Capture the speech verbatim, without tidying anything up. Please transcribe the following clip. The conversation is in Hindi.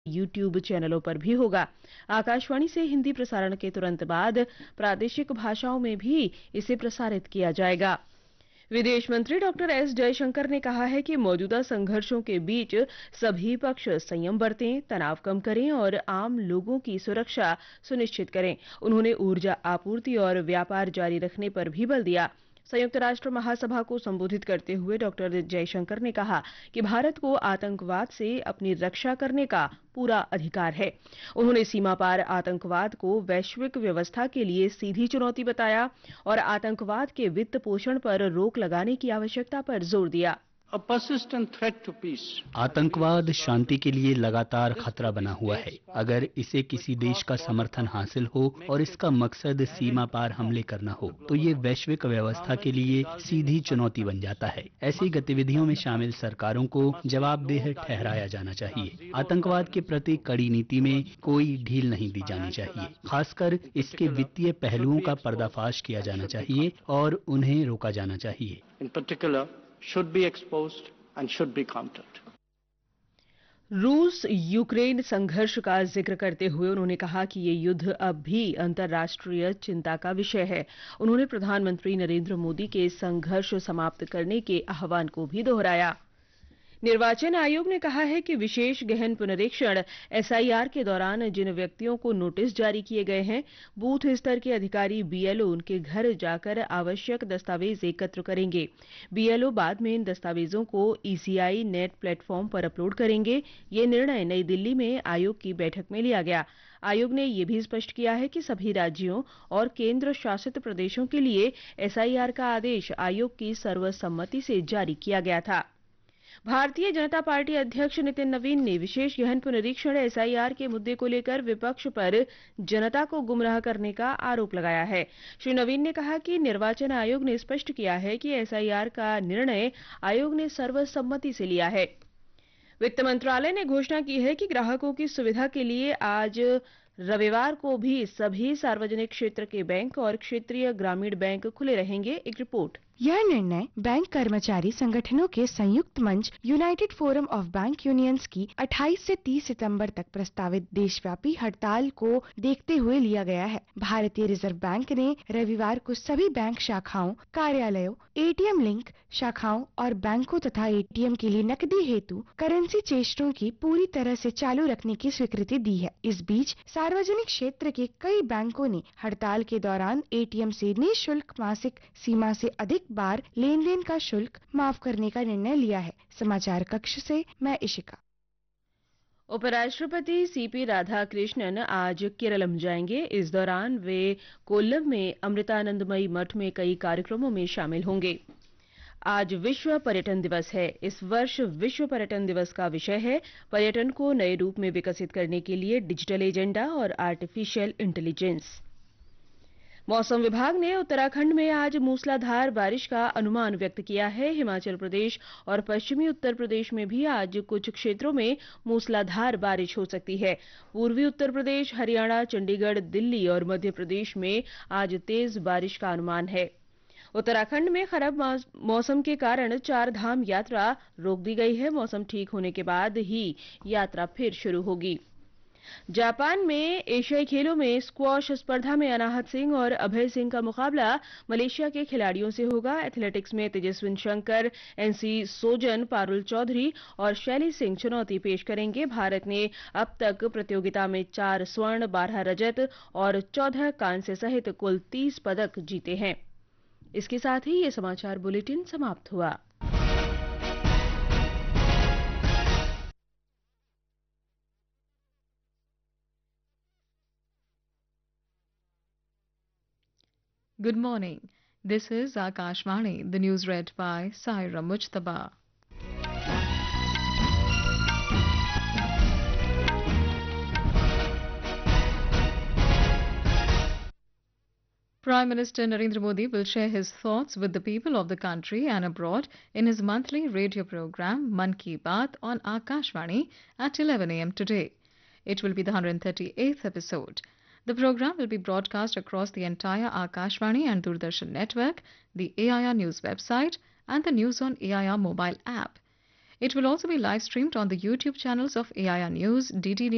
यूट्यूब चैनलों पर भी होगा। आकाशवाणी से हिंदी प्रसारण के तुरंत बाद प्रादेशिक भाषाओं में भी इसे प्रसारित किया जाएगा। विदेश मंत्री डॉक्टर एस जयशंकर ने कहा है कि मौजूदा संघर्षों के बीच सभी पक्ष संयम बरतें, तनाव कम करें और आम लोगों की सुरक्षा सुनिश्चित करें। उन्होंने ऊर्जा आपूर्ति और व्यापार जारी रखने पर भी बल दिया। संयुक्त राष्ट्र महासभा को संबोधित करते हुए डॉक्टर जयशंकर ने कहा कि भारत को आतंकवाद से अपनी रक्षा करने का पूरा अधिकार है। उन्होंने सीमा पार आतंकवाद को वैश्विक व्यवस्था के लिए सीधी चुनौती बताया और आतंकवाद के वित्त पोषण पर रोक लगाने की आवश्यकता पर जोर दिया। A persistent threat to peace. आतंकवाद शांति के लिए लगातार खतरा बना हुआ है। अगर इसे किसी देश का समर्थन हासिल हो और इसका मकसद सीमा पार हमले करना हो, तो ये वैश्विक व्यवस्था के लिए सीधी चुनौती बन जाता है। ऐसी गतिविधियों में शामिल सरकारों को जवाबदेह ठहराया जाना चाहिए। आतंकवाद के प्रति कड़ी नीति में कोई ढील नहीं दी जानी चाहिए। खासकर इसके वित्तीय पहलुओं का पर्दाफाश किया जाना चाहिए और उन्हें रोका जाना चाहिए। In particular, should be exposed and should be countered. रूस यूक्रेन संघर्ष का जिक्र करते हुए उन्होंने कहा कि ये युद्ध अब भी अंतर्राष्ट्रीय चिंता का विषय है। उन्होंने प्रधानमंत्री नरेंद्र मोदी के संघर्ष समाप्त करने के आह्वान को भी दोहराया। निर्वाचन आयोग ने कहा है कि विशेष गहन पुनरीक्षण एस आई आर के दौरान जिन व्यक्तियों को नोटिस जारी किए गए हैं, बूथ स्तर के अधिकारी बी एल ओ उनके घर जाकर आवश्यक दस्तावेज एकत्र करेंगे। बी एल ओ बाद में इन दस्तावेजों को ई सी आई नेट प्लेटफॉर्म पर अपलोड करेंगे। ये निर्णय नई दिल्ली में आयोग की बैठक में लिया गया। आयोग ने यह भी स्पष्ट किया है कि सभी राज्यों और केंद्र शासित प्रदेशों के लिए एस आई आर का आदेश आयोग की सर्वसम्मति से जारी किया गया था। भारतीय जनता पार्टी अध्यक्ष नितिन नवीन ने विशेष गहन पुनरीक्षण एस आई आर के मुद्दे को लेकर विपक्ष पर जनता को गुमराह करने का आरोप लगाया है। श्री नवीन ने कहा कि निर्वाचन आयोग ने स्पष्ट किया है कि एस आई आर का निर्णय आयोग ने सर्वसम्मति से लिया है। वित्त मंत्रालय ने घोषणा की है कि ग्राहकों की सुविधा के लिए आज रविवार को भी सभी सार्वजनिक क्षेत्र के बैंक और क्षेत्रीय ग्रामीण बैंक खुले रहेंगे। एक रिपोर्ट। यह निर्णय बैंक कर्मचारी संगठनों के संयुक्त मंच United forum of bank unions की अट्ठाईस से तीस सितंबर तक प्रस्तावित देशव्यापी हड़ताल को देखते हुए लिया गया है। भारतीय रिजर्व बैंक ने रविवार को सभी बैंक शाखाओं, कार्यालयों, ए टी एम लिंक शाखाओं और बैंकों तथा ए टी एम के लिए नकदी हेतु करेंसी चेष्टों की पूरी तरह से चालू रखने की स्वीकृति दी है। इस बीच सार्वजनिक क्षेत्र के कई बैंकों ने हड़ताल के दौरान ए टी एम से निःशुल्क मासिक सीमा से अधिक बार लेन देन का शुल्क माफ करने का निर्णय लिया है। समाचार कक्ष से मैं इशिका। उपराष्ट्रपति सी पी राधाकृष्णन आज केरलम जाएंगे। इस दौरान वे कोल्लम में अमृतानंदमयी मठ में कई कार्यक्रमों में शामिल होंगे। आज विश्व पर्यटन दिवस है। इस वर्ष विश्व पर्यटन दिवस का विषय है पर्यटन को नए रूप में विकसित करने के लिए डिजिटल एजेंडा और आर्टिफिशियल इंटेलिजेंस। मौसम विभाग ने उत्तराखंड में आज मूसलाधार बारिश का अनुमान व्यक्त किया है। हिमाचल प्रदेश और पश्चिमी उत्तर प्रदेश में भी आज कुछ क्षेत्रों में मूसलाधार बारिश हो सकती है। पूर्वी उत्तर प्रदेश, हरियाणा, चंडीगढ़, दिल्ली और मध्य प्रदेश में आज तेज बारिश का अनुमान है। उत्तराखंड में खराब मौसम के कारण चार धाम यात्रा रोक दी गई है। मौसम ठीक होने के बाद ही यात्रा फिर शुरू होगी। जापान में एशियाई खेलों में स्क्वॉश स्पर्धा में अनाहत सिंह और अभय सिंह का मुकाबला मलेशिया के खिलाड़ियों से होगा। एथलेटिक्स में तेजस्विन शंकर, एन सी सोजन, पारुल चौधरी और शैली सिंह चुनौती पेश करेंगे। भारत ने अब तक प्रतियोगिता में चार स्वर्ण, बारह रजत और चौदह कांस्य सहित कुल तीस पदक जीते हैं। इसके साथ ही ये समाचार बुलेटिन समाप्त हुआ। Good morning. This is Akashvani, the news read by Saira Mujtaba. Prime Minister Narendra Modi will share his thoughts with the people of the country and abroad in his monthly radio program Mann Ki Baat on Akashvani at eleven a m today. It will be the one hundred thirty-eighth episode. The program will be broadcast across the entire Akashvani and Doordarshan network, the A I R News website and the News on A I R mobile app. It will also be live streamed on the YouTube channels of A I R News, D D News